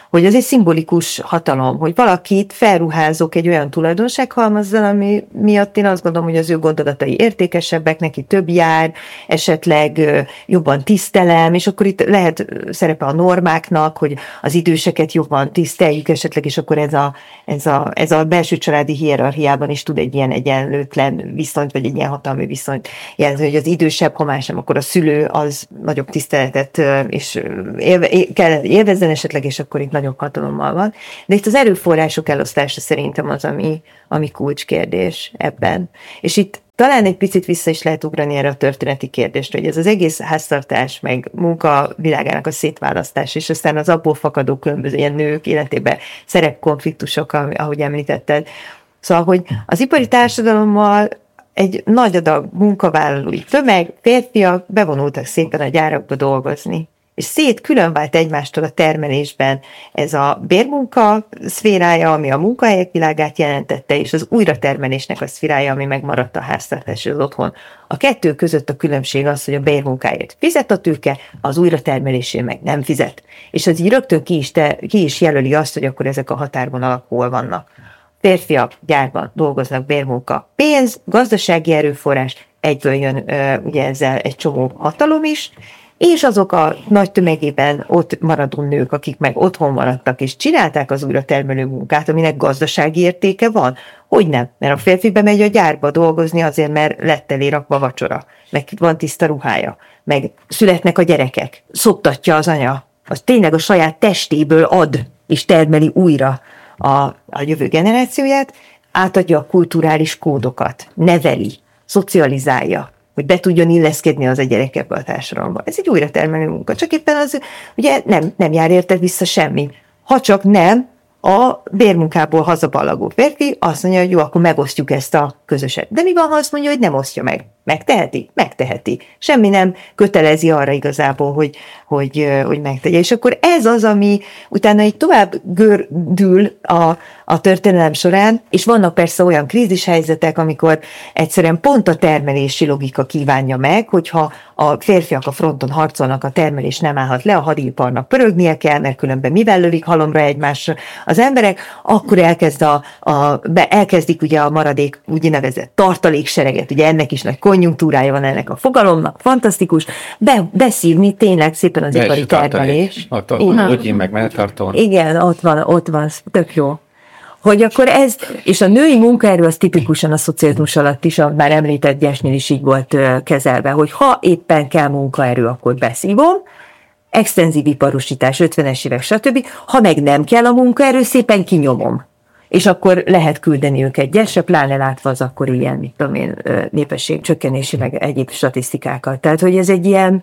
hogy ez egy szimbolikus hatalom, hogy valakit felruházok egy olyan tulajdonsághalmazzal, ami miatt én azt gondolom, hogy az ő gondolatai értékesebbek, neki több jár, esetleg jobban tisztelem, és akkor itt lehet szerepe a normáknak, hogy az időseket jobban tiszteljük esetleg, és akkor ez a, ez a, ez a belső családi hierarchiában is tud egy ilyen egyenlőtlen viszonyt, vagy egy ilyen hatalmi viszonyt jelzni, hogy az idősebb, ha más nem, akkor a szülő az nagyobb tiszteletet és élve, kell élvezzen esetleg, és akkor itt nagyobb hatalommal van. De itt az erőforrások elosztása szerintem az, ami, ami kulcskérdés ebben. És itt talán egy picit vissza is lehet ugrani erre a történeti kérdésre, hogy ez az egész háztartás, meg munka világának a szétválasztás, és aztán az abból fakadó különböző ilyen nők életében szerepkonfliktusok, ahogy említetted. Szóval, hogy az ipari társadalommal egy nagy adag munkavállalói tömeg, férfiak bevonultak szépen a gyárakba dolgozni. És szét különvált egymástól a termelésben ez a bérmunka szférája, ami a munkahelyek világát jelentette, és az újratermelésnek a szférája, ami megmaradt a háztartás és az otthon. A kettő között a különbség az, hogy a bérmunkáért fizet a tőke, az újratermelésért meg nem fizet. És az így rögtön ki is, te, ki is jelöli azt, hogy akkor ezek a határvonalak hol vannak. Férfiak gyárban dolgoznak, bérmunka, pénz, gazdasági erőforrás, egyből jön ugye ezzel egy csomó hatalom is, és azok a nagy tömegében ott maradó nők, akik meg otthon maradtak, és csinálták az újratermelő munkát, aminek gazdasági értéke van. Hogy nem? Mert a férfi bemegy a gyárba dolgozni azért, mert lett elé rakva vacsora, meg van tiszta ruhája, meg születnek a gyerekek, szoptatja az anya, az tényleg a saját testéből ad, és termeli újra a, a jövő generációját, átadja a kulturális kódokat, neveli, szocializálja, hogy be tudjon illeszkedni az a gyerek ebbe a társadalomba. Ez egy újratermelő munka, csak éppen az ugye nem, nem jár érte vissza semmi. Ha csak nem a bérmunkából hazaballagó férfi azt mondja, hogy jó, akkor megosztjuk ezt a közöset. De mi van, ha azt mondja, hogy nem osztja meg? Megteheti? Megteheti. Semmi nem kötelezi arra igazából, hogy, hogy, hogy megtegye. És akkor ez az, ami utána így tovább gördül a, a történelem során, és vannak persze olyan krízishelyzetek, amikor egyszerűen pont a termelési logika kívánja meg, hogyha a férfiak a fronton harcolnak, a termelés nem állhat le, a hadiparnak pörögnie kell, mert különben mivel lövik halomra egymásra az emberek, akkor elkezd a, a, be, elkezdik ugye a maradék úgynevezett tartaléksereget, ugye ennek is nagy konjunktúrája van ennek a fogalomnak, fantasztikus, be, beszívni tényleg szépen az ipari termelés. Ott, ott, ott, ott én meg melltartón. Igen, ott van, ott van, tök jó. Hogy akkor ez, és a női munkaerő az tipikusan a szocializmus alatt is, a már említett Gyesnél is így volt kezelve, hogy ha éppen kell munkaerő, akkor beszívom, extenzív iparosítás, ötvenes évek, stb. Ha meg nem kell a munkaerő, szépen kinyomom. És akkor lehet küldeni őket gyesre, pláne látva az akkor ilyen, mit tudom én, népesség csökkenési, meg egyéb statisztikákat. Tehát, hogy ez egy ilyen,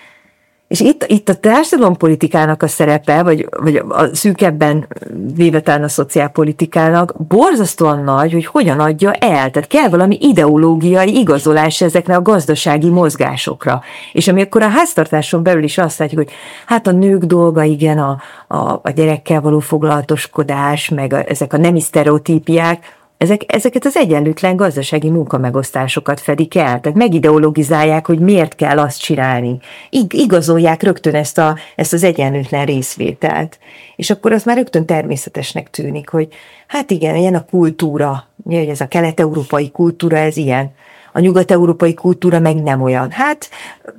és itt, itt a társadalompolitikának a szerepe, vagy, vagy a szűkebben véve talán a szociálpolitikának borzasztóan nagy, hogy hogyan adja el. Tehát kell valami ideológiai igazolás ezekre a gazdasági mozgásokra. És amikor a háztartáson belül is azt látjuk, hogy hát a nők dolga, igen, a, a, a gyerekkel való foglalatoskodás, meg a, ezek a nemi sztereotípiák, Ezek, ezeket az egyenlőtlen gazdasági munkamegosztásokat fedik el, tehát megideologizálják, hogy miért kell azt csinálni. Ig- igazolják rögtön ezt, a, ezt az egyenlőtlen részvételt. És akkor az már rögtön természetesnek tűnik, hogy hát igen, ilyen a kultúra, ez a kelet-európai kultúra, ez ilyen. A nyugat-európai kultúra meg nem olyan. Hát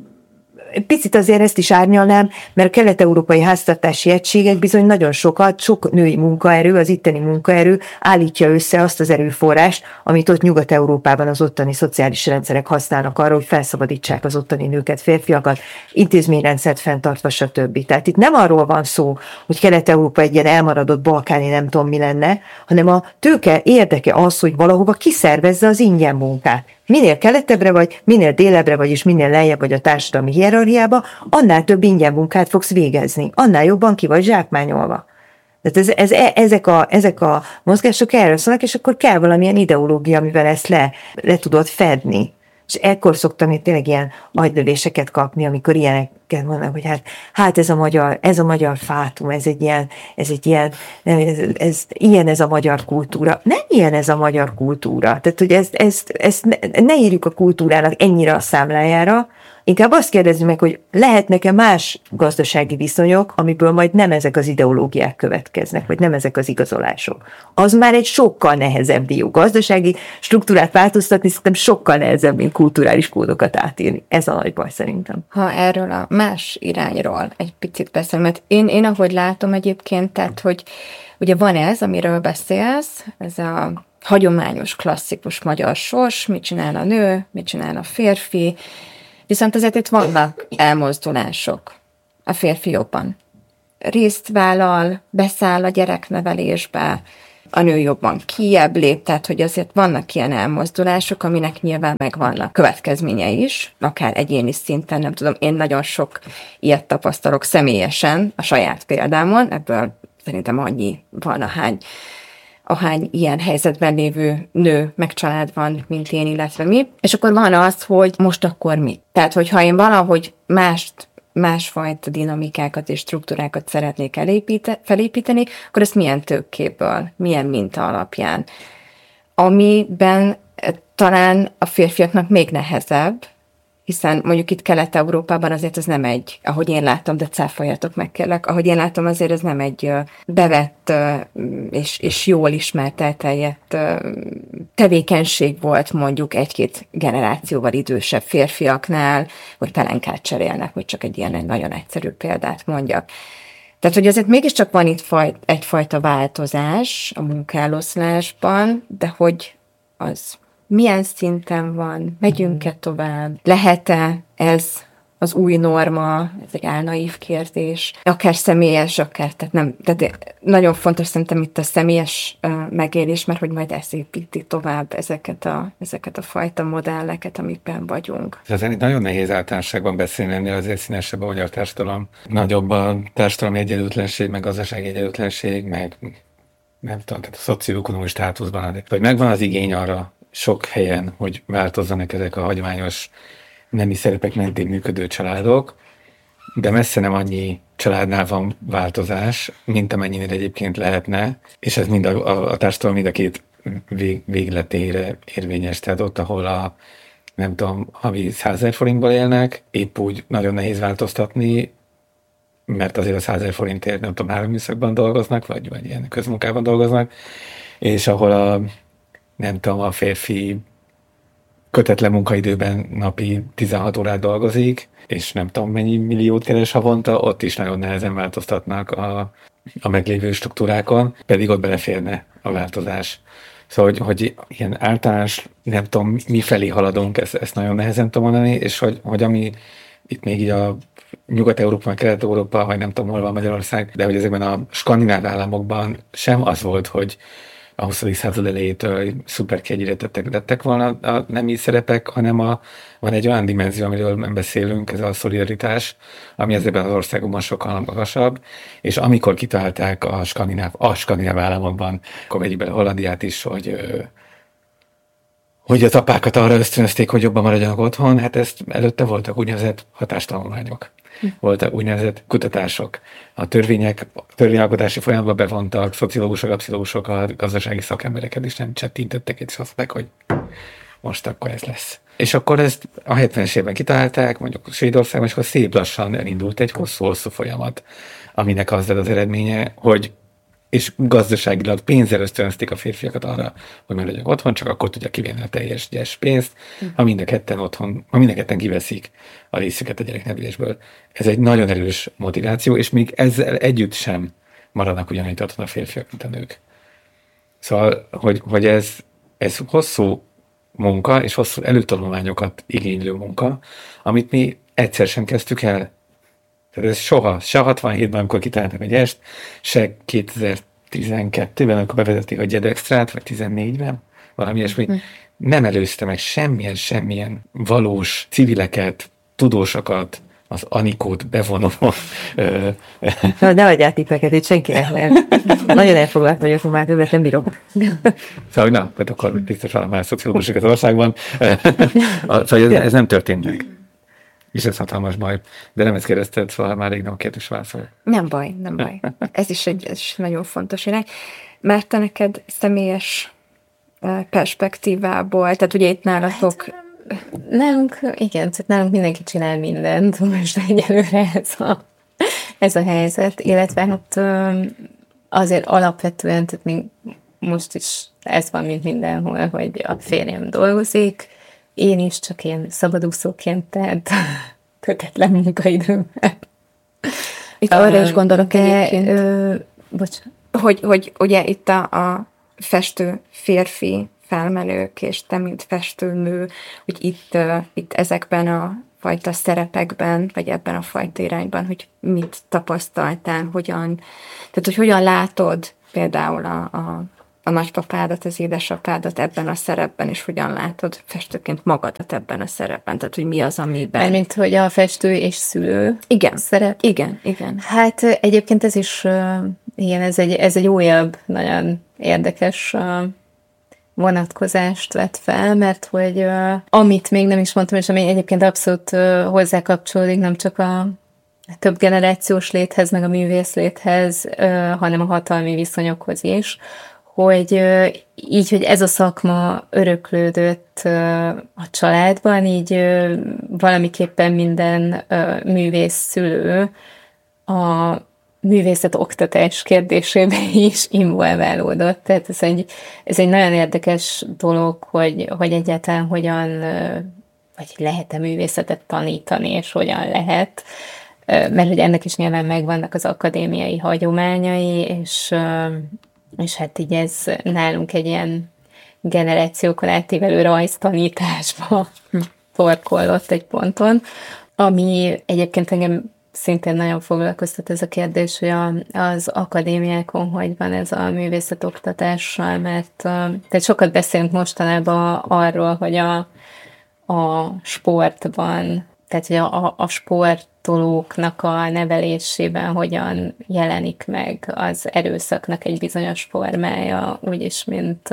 picit azért ezt is árnyalnám, mert a kelet-európai háztartási egységek bizony nagyon sokat, sok női munkaerő, az itteni munkaerő állítja össze azt az erőforrást, amit ott Nyugat-Európában az ottani szociális rendszerek használnak arra, hogy felszabadítsák az ottani nőket, férfiakat, intézményrendszert fenntartva, stb. Tehát itt nem arról van szó, hogy Kelet-Európa egy ilyen elmaradott balkáni nem tudom mi lenne, hanem a tőke érdeke az, hogy valahova kiszervezze az ingyen munkát. Minél keletebbre vagy, minél délebbre vagy, és minél lejjebb vagy a társadalmi hierarchiába, annál több ingyen munkát fogsz végezni, annál jobban ki vagy zsákmányolva. Tehát ez, ez, ezek, a, ezek a mozgások erről szólnak, és akkor kell valamilyen ideológia, amivel ezt le, le tudod fedni. És ekkor szoktam én tényleg ilyen agylövéseket kapni, amikor ilyeneket mondanak, hogy hát, hát ez a magyar, ez a magyar fátum, ez egy ilyen, ez egy ilyen, nem, ez, ez, ilyen ez a magyar kultúra. Nem ilyen ez a magyar kultúra. Tehát, hogy ezt, ezt, ezt ne, ne írjuk a kultúrának ennyire a számlájára, Inkább azt kérdezzük meg, hogy lehetnek-e más gazdasági viszonyok, amiből majd nem ezek az ideológiák következnek, vagy nem ezek az igazolások. Az már egy sokkal nehezebb dió. Gazdasági struktúrát változtatni szerintem sokkal nehezebb, mint kulturális kódokat átírni. Ez a nagy baj szerintem. Ha erről a más irányról egy picit beszél, mert én, én ahogy látom egyébként, tehát, hogy ugye van ez, amiről beszélsz, ez a hagyományos, klasszikus magyar sors, mit csinál a nő, mit csinál a férfi, viszont azért itt vannak elmozdulások. A férfi jobban részt vállal, beszáll a gyereknevelésbe, a nő jobban kijebb lép, tehát hogy azért vannak ilyen elmozdulások, aminek nyilván megvannak következményei is, akár egyéni szinten, nem tudom, én nagyon sok ilyet tapasztalok személyesen a saját példámon, ebből szerintem annyi van, ahány, ahány ilyen helyzetben lévő nő, meg család van, mint én, illetve mi. És akkor van az, hogy most akkor mi? Tehát, hogyha én valahogy mást, másfajta dinamikákat és struktúrákat szeretnék elépíte, felépíteni, akkor ezt milyen tőkéből, milyen minta alapján? Amiben talán a férfiaknak még nehezebb, hiszen mondjuk itt Kelet-Európában azért ez nem egy, ahogy én látom, de cáfoljatok meg kérlek, ahogy én látom, azért ez nem egy bevett és, és jól ismert elterjedt tevékenység volt mondjuk egy-két generációval idősebb férfiaknál, hogy pelenkát cserélnek, hogy csak egy ilyen egy nagyon egyszerű példát mondjak. Tehát, hogy azért mégiscsak van itt faj, egyfajta változás a munkáloszlásban, de hogy az milyen szinten van, megyünk-e tovább, lehet-e ez az új norma, ez egy álnaív kérdés, akár személyes, akár, tehát nem, tehát nagyon fontos szerintem itt a személyes uh, megélés, mert hogy majd ez építi tovább ezeket a, ezeket a fajta modelleket, amikben vagyunk. Ez azért nagyon nehéz általánosságban beszélni, ennél azért színesebb a magyar társadalom. Nagyobb a társadalmi egyenlőtlenség, meg gazdasági egyenlőtlenség, meg nem tudom, tehát a szocioökonomikus státuszban, vagy megvan az igény arra sok helyen, hogy változzanak ezek a hagyományos nemi szerepek mentén működő családok, de messze nem annyi családnál van változás, mint amennyinél egyébként lehetne, és ez mind a, a, a társadalom mind a két vég, végletére érvényes. Tehát ott, ahol a nem tudom, havi százezer forintból élnek, épp úgy nagyon nehéz változtatni, mert azért a százezer forintért nem tudom, három műszakban dolgoznak, vagy, vagy ilyen közmunkában dolgoznak, és ahol a nem tudom, a férfi kötetlen munkaidőben napi tizenhat órát dolgozik, és nem tudom mennyi milliót keres havonta, ott is nagyon nehezen változtatnak a, a meglévő struktúrákon, pedig ott beleférne a változás. Szóval, hogy, hogy ilyen általános, nem tudom, mi felé haladunk, ezt, ezt nagyon nehezen tudom mondani, és hogy, hogy ami itt még így a Nyugat-Európa, Kelet-Európa, vagy nem tudom, hol van Magyarország, de hogy ezekben a skandináv államokban sem az volt, hogy a huszadik század elejétől szuper kiegyenlítettek lettek volna a nemi szerepek, hanem a, van egy olyan dimenzió, amiről beszélünk, ez a szolidaritás, ami ezekben az országokban sokkal magasabb, és amikor kitalálták a skandináv, a skandináv államokban, akkor vegyük bele Hollandiát is, hogy, hogy az apákat arra ösztönözték, hogy jobban maradjanak otthon, hát ezt előtte voltak úgynevezett hatástanulmányok. Voltak úgynevezett kutatások. A törvények, a törvényalkotási folyamatban bevontak szociológusok, pszichológusok, a gazdasági szakembereket is nem csettintettek, és azt mondták, hogy most akkor ez lesz. És akkor ezt a hetvenes évben kitalálták, mondjuk Svédországban, és akkor szép lassan elindult egy hosszú-hosszú folyamat, aminek az lett az eredménye, hogy és gazdaságilag pénzzel ösztönözték a férfiakat arra, hogy maradjanak otthon, csak akkor tudja kivenni a teljes gyes pénzt, ha mind a ketten otthon, ha mind a ketten kiveszik a részüket a gyereknevelésből. Ez egy nagyon erős motiváció, és még ezzel együtt sem maradnak ugyanúgy otthon a férfiak, mint a nők. Szóval, hogy, hogy ez, ez hosszú munka, és hosszú előtanulmányokat igénylő munka, amit mi egyszer sem kezdtük el. Tehát ez soha, se hatvanhétben, amikor kitaláltak a gyest, se kétezer-tizenkettőben, amikor bevezették a gyedextrát, vagy tizennégyben, valami ilyesmi, hm. nem előzte meg semmilyen, semmilyen valós civileket, tudósokat, az Anikót bevonó. Na, ne adjál tippeket, itt senkinek nem. Nagyon elfoglalt vagyok, hogy már többet nem bírok. Szóval, na, hát akkor biztos van már szociológusok az országban. Szóval ez, ez nem történt meg. És ez hatalmas baj. De nem ezt kérdezted, szóval már rég nem a kérdés válaszol. Nem baj, nem baj. Ez is egy, ez is nagyon fontos irány. Mert te neked személyes perspektívából, tehát ugye itt nálatok... Nálunk, igen, tehát nálunk mindenki csinál mindent, most egyelőre ez a, ez a helyzet, illetve hát azért alapvetően, tehát még most is ez van, mint mindenhol, hogy a férjem dolgozik, én is csak én szabadúszóként, tehát kötetlen munkaidőmmel. Itt arra is gondolok egyébként, ö, bocsánat. Hogy, hogy ugye itt a, a festő férfi felmenők, és te, mint festőnő, hogy itt, uh, itt ezekben a fajta szerepekben, vagy ebben a fajta irányban, hogy mit tapasztaltál, hogyan, tehát hogy hogyan látod például a, a, a nagypapádat, az édesapádat ebben a szerepben, és hogyan látod festőként magadat ebben a szerepben, tehát hogy mi az, amiben... Mármint, hogy a festő és szülő igen, szerep. Igen, igen. Hát egyébként ez is, igen, ez egy, ez egy újabb, nagyon érdekes vonatkozást vett fel, mert hogy amit még nem is mondtam, és ami egyébként abszolút hozzá kapcsolódik, nem csak a több generációs léthez, meg a művész léthez, hanem a hatalmi viszonyokhoz is, hogy így, hogy ez a szakma öröklődött a családban, így valamiképpen minden művész szülő a művészet oktatás kérdésében is involválódott. Tehát ez egy, ez egy nagyon érdekes dolog, hogy, hogy egyáltalán hogyan, vagy lehet-e művészetet tanítani, és hogyan lehet, mert hogy ennek is nyilván megvannak az akadémiai hagyományai, és, és hát így ez nálunk egy ilyen generációkon átívelő rajztanításba torkollott egy ponton, ami egyébként engem szintén nagyon foglalkoztat ez a kérdés, hogy a, az akadémiákon hogy van ez a művészetoktatással, mert tehát sokat beszélünk mostanában arról, hogy a, a sportban, tehát hogy a, a sportolóknak a nevelésében hogyan jelenik meg az erőszaknak egy bizonyos formája, úgyis, mint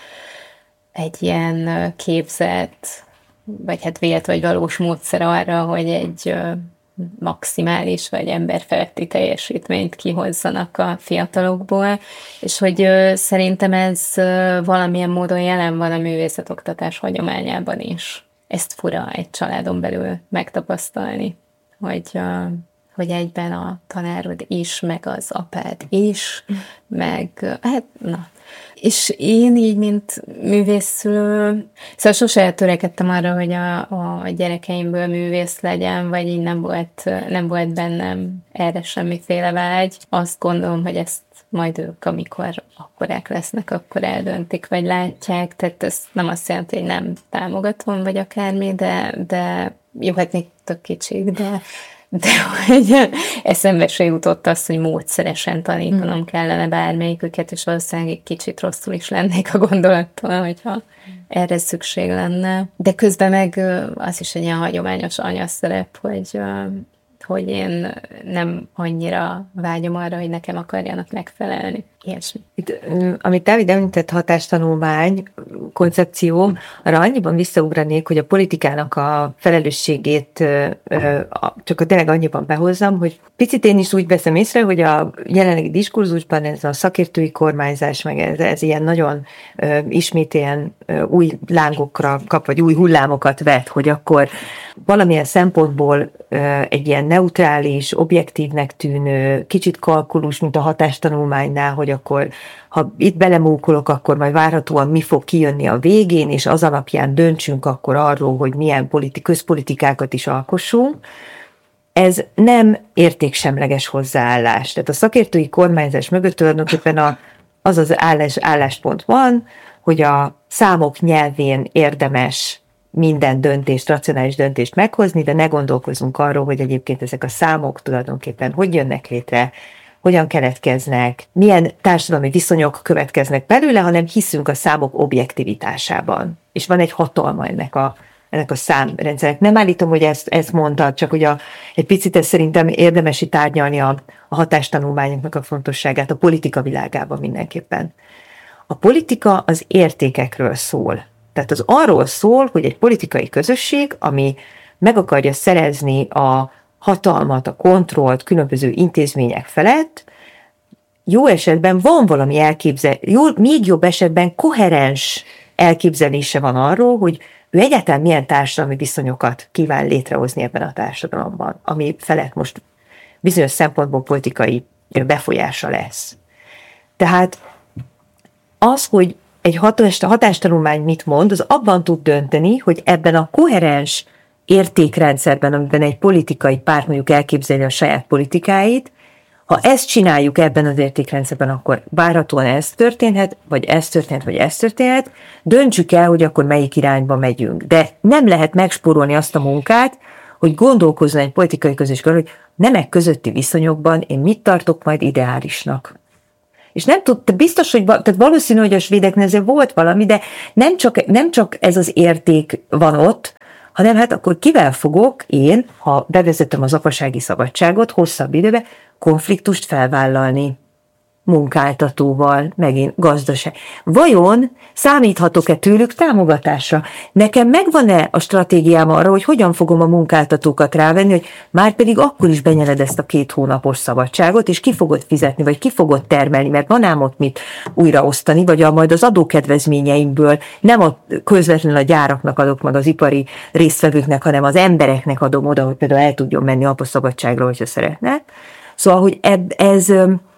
egy ilyen képzett, vagy hát vélt vagy valós módszer arra, hogy egy maximális vagy emberfeletti teljesítményt kihozzanak a fiatalokból, és hogy ö, szerintem ez ö, valamilyen módon jelen van a művészetoktatás hagyományában is. Ezt fura egy családon belül megtapasztalni, hogy, ö, hogy egyben a tanárod is, meg az apád is, meg hát na. És én így, mint művészszülő, szóval sose törekedtem arra, hogy a, a gyerekeimből művész legyen, vagy így nem volt, nem volt bennem erre semmiféle vágy. Azt gondolom, hogy ezt majd ők, amikor akkorák lesznek, akkor eldöntik, vagy látják. Tehát ez nem azt jelenti, hogy nem támogatom, vagy akármi, de, de jó, hát még tök kicsik, de de hogy eszembe se jutott az, hogy módszeresen tanítanom kellene bármelyiküket, és valószínűleg egy kicsit rosszul is lennék a gondolattól, hogyha erre szükség lenne. De közben meg az is egy ilyen hagyományos anyaszerep, hogy, hogy én nem annyira vágyom arra, hogy nekem akarjanak megfelelni. Ilyesmi. Itt, amit Dávid említett, hatástanulmány, koncepció, arra annyiban visszaugranék, hogy a politikának a felelősségét csak tényleg annyiban behozzam, hogy picit én is úgy veszem észre, hogy a jelenlegi diskurzusban ez a szakértői kormányzás, meg ez, ez ilyen nagyon ismét ilyen új lángokra kap, vagy új hullámokat vet, hogy akkor valamilyen szempontból egy ilyen neutrális, objektívnek tűnő, kicsit kalkulus, mint a hatástanulmánynál, hogy akkor ha itt belemókolok, akkor majd várhatóan mi fog kijönni a végén, és az alapján döntsünk akkor arról, hogy milyen politi- közpolitikákat is alkossunk. Ez nem értéksemleges hozzáállás. Tehát a szakértői kormányzás mögött tulajdonképpen a, az az állás, álláspont van, hogy a számok nyelvén érdemes minden döntést, racionális döntést meghozni, de ne gondolkozzunk arról, hogy egyébként ezek a számok tulajdonképpen hogy jönnek létre, hogyan keletkeznek, milyen társadalmi viszonyok következnek belőle, hanem hiszünk a számok objektivitásában. És van egy hatalma ennek a, ennek a számrendszernek. Nem állítom, hogy ezt, ezt mondtad, csak hogy a, egy picit ezt szerintem érdemes itt tárgyalni a, a hatástanulmányoknak a fontosságát a politika világában mindenképpen. A politika az értékekről szól. Tehát az arról szól, hogy egy politikai közösség, ami meg akarja szerezni a hatalmat, a kontrollt különböző intézmények felett, jó esetben van valami elképzelés, jó, még jobb esetben koherens elképzelése van arról, hogy ő egyáltalán milyen társadalmi viszonyokat kíván létrehozni ebben a társadalomban, ami felett most bizonyos szempontból politikai befolyása lesz. Tehát az, hogy egy hatástanulmány mit mond, az abban tud dönteni, hogy ebben a koherens értékrendszerben, amiben egy politikai párt mondjuk elképzeli a saját politikáit, ha ezt csináljuk ebben az értékrendszerben, akkor várhatóan ez történhet, vagy ez történhet, vagy ez történhet, döntsük el, hogy akkor melyik irányba megyünk. De nem lehet megspórolni azt a munkát, hogy gondolkozzon egy politikai közösség, hogy nemek közötti viszonyokban én mit tartok majd ideálisnak. És nem tud, biztos, hogy tehát valószínű, hogy a svédeknél ezzel volt valami, de nem csak, nem csak ez az érték van ott, hanem hát akkor kivel fogok én, ha bevezetem az apasági szabadságot hosszabb időben, konfliktust felvállalni munkáltatóval, megint gazdaság. Vajon számíthatok-e tőlük támogatásra? Nekem megvan-e a stratégiám arra, hogy hogyan fogom a munkáltatókat rávenni, hogy már pedig akkor is benyered ezt a két hónapos szabadságot, és ki fogod fizetni, vagy ki fogod termelni, mert van ám ott mit újraosztani, vagy a, majd az adókedvezményeimből nem a, közvetlenül a gyáraknak adok meg az ipari résztvevőknek, hanem az embereknek adom oda, hogy például el tudjon menni apaszabadságra, hogyha szeretne. Szóval, hogy eb, ez...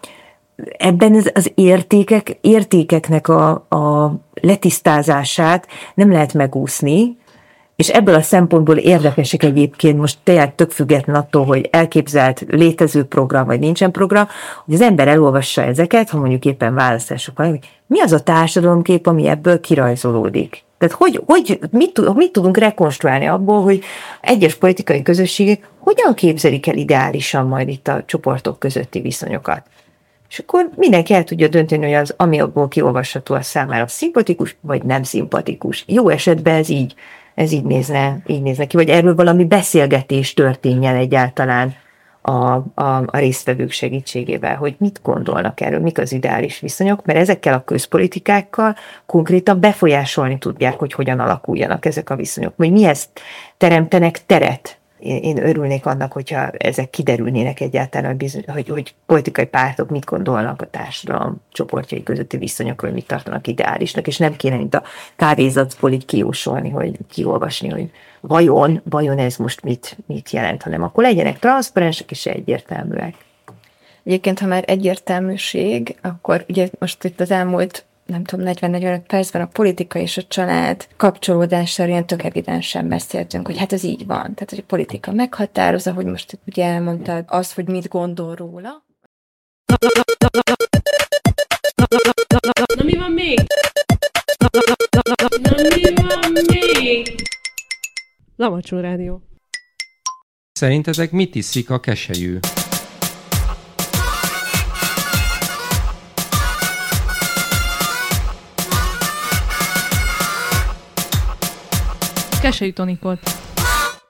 ebben az, az értékek, értékeknek a, a letisztázását nem lehet megúszni, és ebből a szempontból érdekesek egyébként, most tényleg tök független attól, hogy elképzelt létező program, vagy nincsen program, hogy az ember elolvassa ezeket, ha mondjuk éppen választások van, hogy mi az a társadalomkép, ami ebből kirajzolódik. Tehát hogy, hogy mit, mit tudunk rekonstruálni abból, hogy egyes politikai közösségek hogyan képzelik el ideálisan majd itt a csoportok közötti viszonyokat. És akkor mindenki el tudja dönteni, hogy az, ami abból kiolvasható, az számára szimpatikus, vagy nem szimpatikus. Jó esetben ez így, ez így nézne, így nézne ki, vagy erről valami beszélgetés történjen egyáltalán a, a, a résztvevők segítségével, hogy mit gondolnak erről, mik az ideális viszonyok, mert ezekkel a közpolitikákkal konkrétan befolyásolni tudják, hogy hogyan alakuljanak ezek a viszonyok, hogy mihez teremtenek teret. Én örülnék annak, hogyha ezek kiderülnének egyáltalán, hogy, hogy, hogy politikai pártok mit gondolnak a társadalom csoportjai közötti viszonyokról, mit tartanak ideálisnak, és nem kéne, mint a kávézatból így kijósolni, hogy kiolvasni, hogy vajon, vajon ez most mit, mit jelent, hanem akkor legyenek transzparensek és egyértelműek. Egyébként, ha már egyértelműség, akkor ugye most itt az elmúlt nem tudom, negyven-negyvenöt percben a politika és a család kapcsolódásáról ilyen tök evidensen beszéltünk, hogy hát ez így van. Tehát, hogy a politika meghatározza, hogy most ugye elmondtad azt, hogy mit gondol róla. Na mi van még? Na mi van még? Lamacsó Rádió. Szerintetek mit iszik a keselyű? Keselyű tonikot.